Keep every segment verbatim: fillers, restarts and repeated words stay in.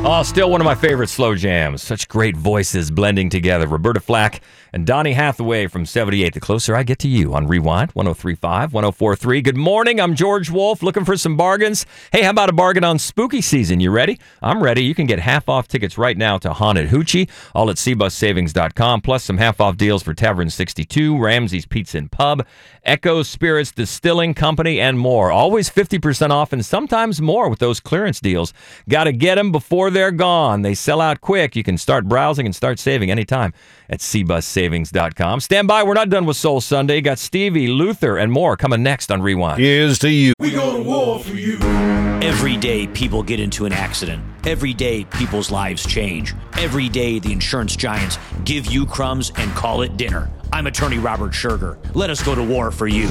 Oh, still one of my favorite slow jams. Such great voices blending together. Roberta Flack and Donny Hathaway from seventy-eight. The Closer I Get to You on Rewind, one oh three point five, one oh four point three. Good morning. I'm George Wolf, looking for some bargains. Hey, how about a bargain on spooky season? You ready? I'm ready. You can get half-off tickets right now to Haunted Hoochie, all at c bus savings dot com, plus some half-off deals for Tavern sixty-two, Ramsey's Pizza and Pub, Echo Spirits Distilling Company, and more. Always fifty percent off and sometimes more with those clearance deals. Got to get them before they're gone. They sell out quick. You can start browsing and start saving anytime at c bus savings dot com. Stand by. We're not done with Soul Sunday. Got Stevie, Luther, and more coming next on Rewind. Here's to you. We go to war for you. Every day people get into an accident. Every day people's lives change. Every day the insurance giants give you crumbs and call it dinner. I'm attorney Robert Scherger. Let us go to war for you.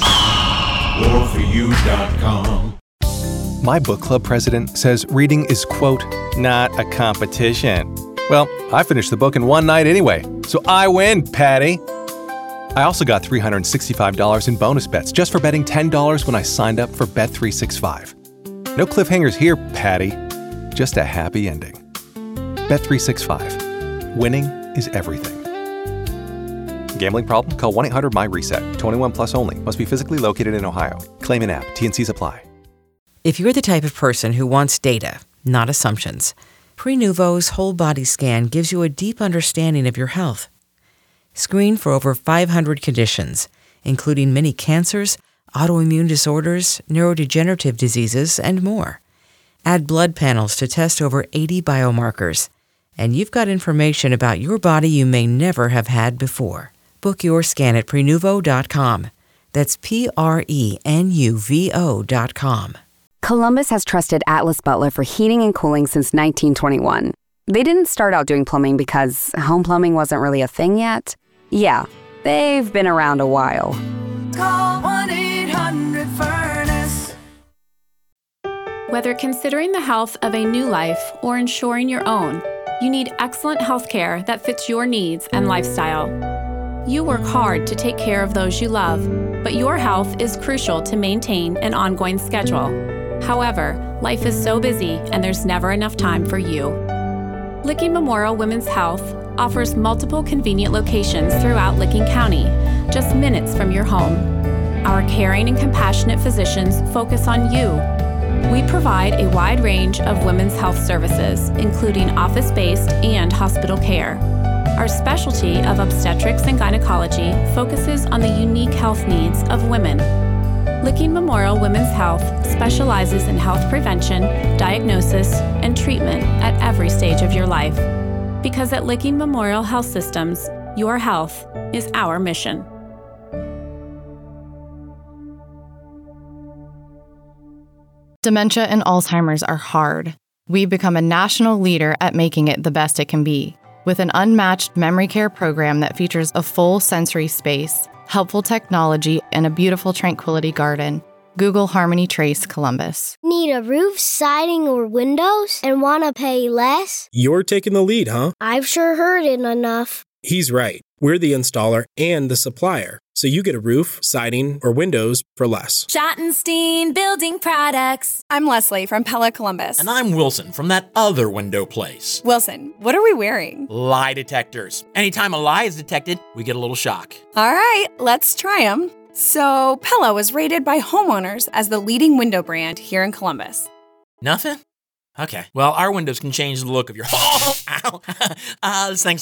war for you dot com. My book club president says reading is, quote, not a competition. Well, I finished the book in one night anyway, so I win, Patty. I also got three hundred sixty-five dollars in bonus bets just for betting ten dollars when I signed up for Bet three sixty-five. No cliffhangers here, Patty. Just a happy ending. Bet three sixty-five. Winning is everything. Gambling problem? Call one eight hundred my reset. twenty-one plus only. Must be physically located in Ohio. Claim in app. T and Cs apply. If you're the type of person who wants data, not assumptions, Prenuvo's whole body scan gives you a deep understanding of your health. Screen for over five hundred conditions, including many cancers, autoimmune disorders, neurodegenerative diseases, and more. Add blood panels to test over eighty biomarkers, and you've got information about your body you may never have had before. Book your scan at Prenuvo dot com. That's P R E N U V O dot com. Columbus has trusted Atlas Butler for heating and cooling since nineteen twenty-one. They didn't start out doing plumbing because home plumbing wasn't really a thing yet. Yeah, they've been around a while. Call one eight hundred furnace. Whether considering the health of a new life or ensuring your own, you need excellent health care that fits your needs and lifestyle. You work hard to take care of those you love, but your health is crucial to maintain an ongoing schedule. However, life is so busy and there's never enough time for you. Licking Memorial Women's Health offers multiple convenient locations throughout Licking County, just minutes from your home. Our caring and compassionate physicians focus on you. We provide a wide range of women's health services, including office-based and hospital care. Our specialty of obstetrics and gynecology focuses on the unique health needs of women. Licking Memorial Women's Health specializes in health prevention, diagnosis, and treatment at every stage of your life. Because at Licking Memorial Health Systems, your health is our mission. Dementia and Alzheimer's are hard. We've become a national leader at making it the best it can be. With an unmatched memory care program that features a full sensory space, helpful technology, and a beautiful tranquility garden. Google Harmony Trace Columbus. Need a roof, siding, or windows and want to pay less? You're taking the lead, huh? I've sure heard it enough. He's right. We're the installer and the supplier, so you get a roof, siding, or windows for less. Schottenstein Building Products. I'm Leslie from Pella Columbus. And I'm Wilson from that other window place. Wilson, what are we wearing? Lie detectors. Anytime a lie is detected, we get a little shock. All right, let's try them. So, Pella was rated by homeowners as the leading window brand here in Columbus. Nothing? Okay. Well, our windows can change the look of your... Ow! uh, this thing's